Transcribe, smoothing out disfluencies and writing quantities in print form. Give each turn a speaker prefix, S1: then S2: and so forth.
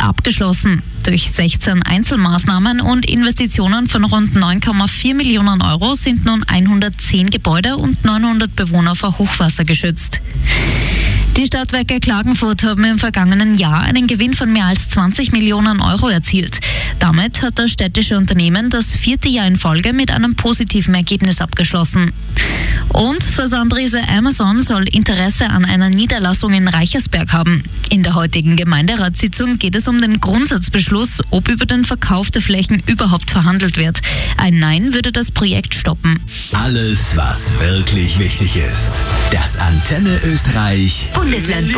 S1: abgeschlossen. Durch 16 Einzelmaßnahmen und Investitionen von rund 9,4 Millionen Euro sind nun 110 Gebäude und 900 Bewohner vor Hochwasser geschützt. Die Stadtwerke Klagenfurt haben im vergangenen Jahr einen Gewinn von mehr als 20 Millionen Euro erzielt. Damit hat das städtische Unternehmen das 4. Jahr in Folge mit einem positiven Ergebnis abgeschlossen. Und Versandriese Amazon soll Interesse an einer Niederlassung in Reichersberg haben. In der heutigen Gemeinderatssitzung geht es um den Grundsatzbeschluss, ob über den Verkauf der Flächen überhaupt verhandelt wird. Ein Nein würde das Projekt stoppen.
S2: Alles, was wirklich wichtig ist. Das Antenne Österreich
S3: Bundesland